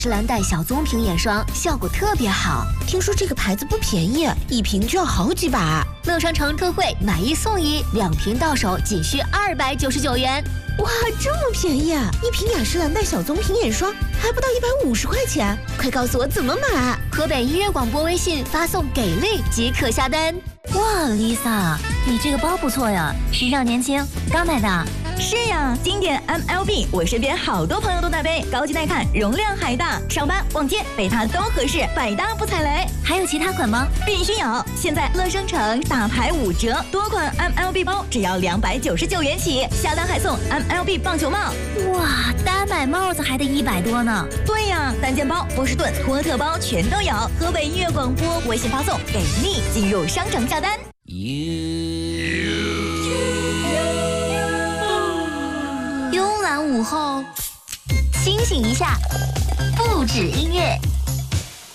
诗兰黛小棕瓶眼霜效果特别好， 听说这个牌子不便宜，一瓶就要好几把。 乐商城特惠，买一送一，2瓶到手仅需299元。 哇，这么便宜啊！一瓶雅诗兰黛小棕瓶眼霜还不到150块钱，快告诉我怎么买！ 河北音乐广播微信发送“给力”即可下单。 哇 ，Lisa， 你这个包不错呀，时尚年轻，刚买的。 是呀，经典 MLB， 我身边好多朋友都在背，高级耐看，容量还大，上班逛街背它都合适，百搭不踩雷。 还有其他款吗？ 必须有！现在乐商城大牌5折，多款 MLB 包只要299元起，下单还送 MLB 棒球帽。 哇，单买帽子还得100多呢。 对呀，单肩包、波士顿、托特包全都有。河北音乐广播微信发送“给力”进入商城下单。 慵懒午后，清醒一下，不止音乐。